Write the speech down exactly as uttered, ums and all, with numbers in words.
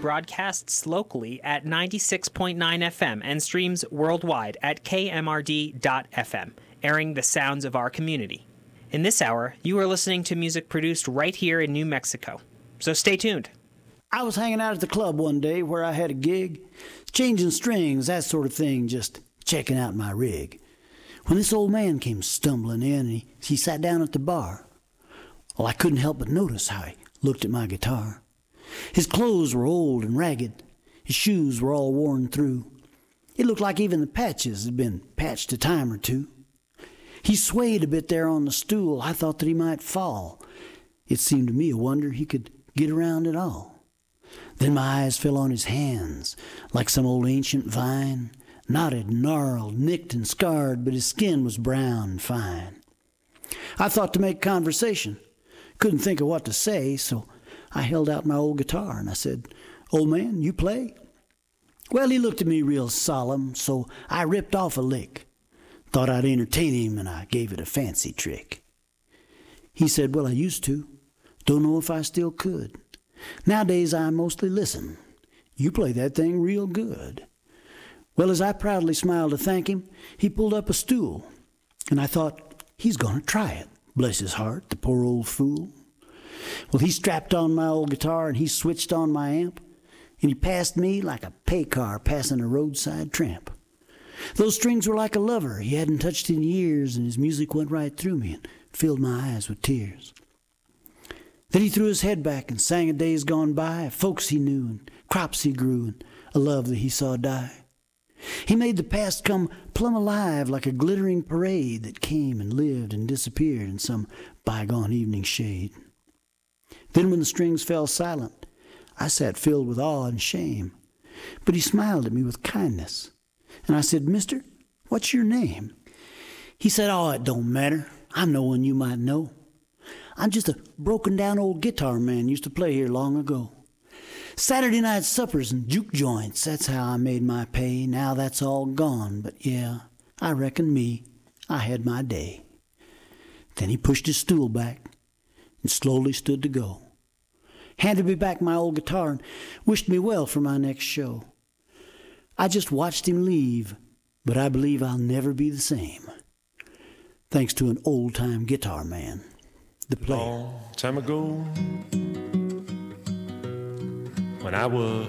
broadcasts locally at ninety-six point nine F M and streams worldwide at K M R D dot F M, airing the sounds of our community. In this hour, you are listening to music produced right here in New Mexico. So stay tuned. I was hanging out at the club one day where I had a gig, changing strings, that sort of thing, just checking out my rig, when this old man came stumbling in and he, he sat down at the bar. Well, I couldn't help but notice how he looked at my guitar. His clothes were old and ragged. His shoes were all worn through. It looked like even the patches had been patched a time or two. He swayed a bit there on the stool. I thought that he might fall. It seemed to me a wonder he could get around at all. Then my eyes fell on his hands, like some old ancient vine, knotted, gnarled, nicked and scarred, but his skin was brown and fine. I thought to make conversation. Couldn't think of what to say, so I held out my old guitar and I said, "Old man, you play?" Well, he looked at me real solemn, so I ripped off a lick. Thought I'd entertain him, and I gave it a fancy trick. He said, "Well, I used to. Don't know if I still could. Nowadays I mostly listen. You play that thing real good." Well, as I proudly smiled to thank him, he pulled up a stool, and I thought, he's going to try it. Bless his heart, the poor old fool. Well, he strapped on my old guitar, and he switched on my amp, and he passed me like a pay car passing a roadside tramp. Those strings were like a lover he hadn't touched in years, and his music went right through me and filled my eyes with tears. Then he threw his head back and sang of days gone by, of folks he knew and crops he grew and a love that he saw die. He made the past come plumb alive like a glittering parade that came and lived and disappeared in some bygone evening shade. Then when the strings fell silent, I sat filled with awe and shame. But he smiled at me with kindness. And I said, "Mister, what's your name?" He said, "Oh, it don't matter. I'm no one you might know. I'm just a broken-down old guitar man used to play here long ago. Saturday night suppers and juke joints, that's how I made my pay. Now that's all gone, but yeah, I reckon me, I had my day." Then he pushed his stool back and slowly stood to go. Handed me back my old guitar and wished me well for my next show. I just watched him leave, but I believe I'll never be the same. Thanks to an old-time guitar man. The player. Long time ago, when I was